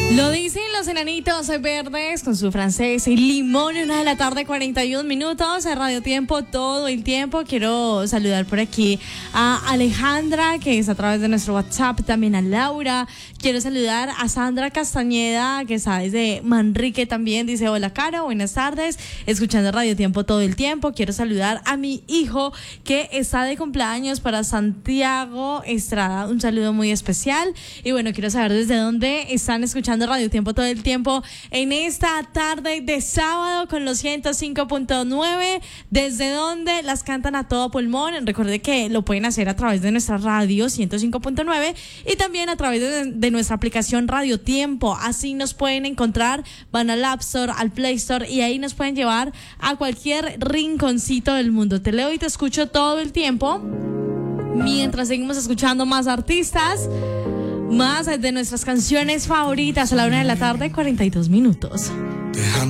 Lo dicen los enanitos verdes con su francés y limón, 1:41 a Radio Tiempo todo el tiempo. Quiero saludar por aquí a Alejandra, que es a través de nuestro WhatsApp, también a Laura. Quiero saludar a Sandra Castañeda, que está desde Manrique también. Dice: hola, Caro, buenas tardes, escuchando Radio Tiempo todo el tiempo. Quiero saludar a mi hijo, que está de cumpleaños, para Santiago Estrada. Un saludo muy especial. Y bueno, quiero saber desde dónde están escuchando Radio Tiempo todo el tiempo en esta tarde de sábado con los 105.9, desde donde las cantan a todo pulmón. Recuerde que lo pueden hacer a través de nuestra radio 105.9 y también a través de nuestra aplicación Radio Tiempo. Así nos pueden encontrar, van al App Store, al Play Store, y ahí nos pueden llevar a cualquier rinconcito del mundo. Te leo y te escucho todo el tiempo mientras seguimos escuchando más artistas, más de nuestras canciones favoritas a la 1:42 PM.